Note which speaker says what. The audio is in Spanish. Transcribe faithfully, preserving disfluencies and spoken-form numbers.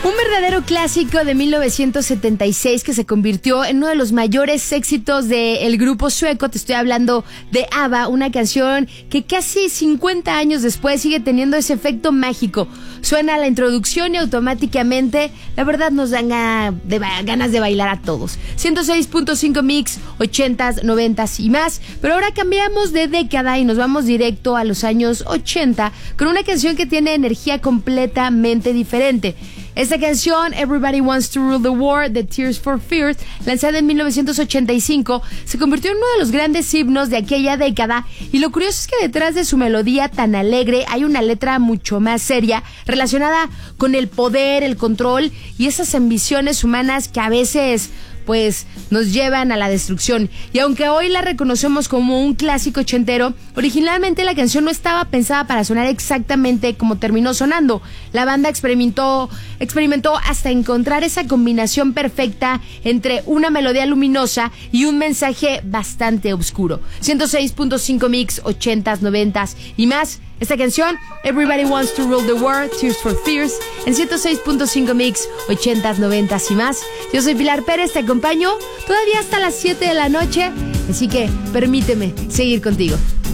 Speaker 1: Un verdadero clásico de mil novecientos setenta y seis que se convirtió en uno de los mayores éxitos del grupo sueco. Te estoy hablando de ABBA, una canción que casi cincuenta años después sigue teniendo ese efecto mágico. Suena la introducción y automáticamente, la verdad, nos dan de, ganas de bailar a todos. ciento seis punto cinco Mix, ochentas, noventas y más. Pero ahora cambiamos de década y nos vamos directo a los años ochenta con una canción que tiene energía completamente diferente. Esta canción, Everybody Wants to Rule the World, de Tears for Fears, lanzada en mil novecientos ochenta y cinco, se convirtió en uno de los grandes himnos de aquella década, y lo curioso es que detrás de su melodía tan alegre hay una letra mucho más seria, relacionada con el poder, el control y esas ambiciones humanas que a veces pues nos llevan a la destrucción. Y aunque hoy la reconocemos como un clásico ochentero, originalmente la canción no estaba pensada para sonar exactamente como terminó sonando. La banda experimentó, experimentó hasta encontrar esa combinación perfecta entre una melodía luminosa y un mensaje bastante oscuro. ciento seis punto cinco Mix, ochentas, noventas y más. Esta canción, Everybody Wants to Rule the World, Tears for Fears, en ciento seis punto cinco Mix, ochentas, noventas y más. Yo soy Pilar Pérez, te acompaño todavía hasta las siete de la noche, así que permíteme seguir contigo.